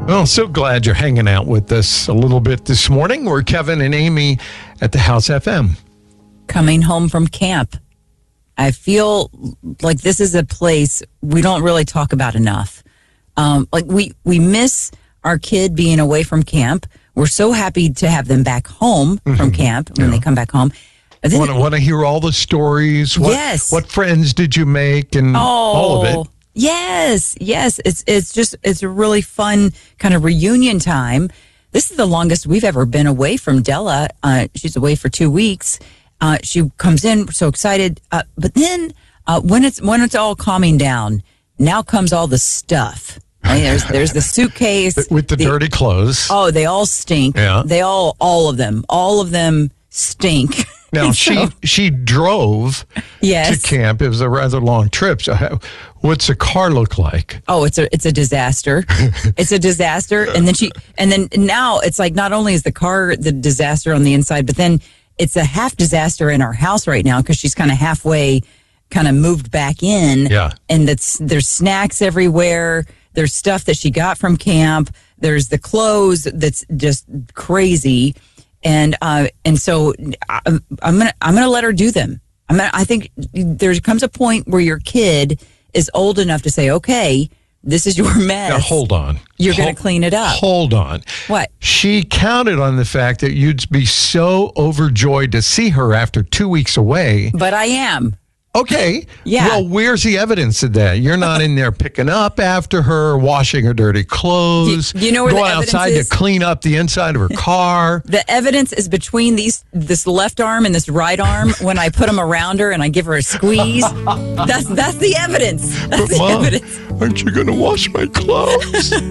Well, so glad you're hanging out with us a little bit this morning. We're Kevin and Amy at the House FM. Coming home from camp. I feel like this is a place we don't really talk about enough. We miss our kid being away from camp. We're so happy to have them back home from camp when they come back home. Want to hear all the stories? Yes. What friends did you make and all of it? Yes. It's a really fun kind of reunion time. This is the longest we've ever been away from Della. She's away for 2 weeks. She comes in so excited, but then when it's all calming down, now comes all the stuff. Right? There's the suitcase with the dirty clothes. Oh, they all stink. Yeah. They all of them stink. Now, she drove to camp. It was a rather long trip. So what's the car look like? Oh, it's a disaster. It's a disaster. And then now it's like not only is the car the disaster on the inside, but then it's a half disaster in our house right now because she's kind of halfway kind of moved back in. Yeah. And there's snacks everywhere. There's stuff that she got from camp. There's the clothes that's just crazy. And so I'm gonna let her do them. I think there comes a point where your kid is old enough to say, okay, this is your mess. Now, hold on. You're going to clean it up. Hold on. What? She counted on the fact that you'd be so overjoyed to see her after 2 weeks away. But I am. Okay. Yeah. Well, where's the evidence of that? You're not in there picking up after her, washing her dirty clothes. You know where going the evidence outside is? to clean up the inside of her car. The evidence is between this left arm and this right arm when I put them around her and I give her a squeeze. That's the evidence. That's the Mom, evidence. aren't you going to wash my clothes?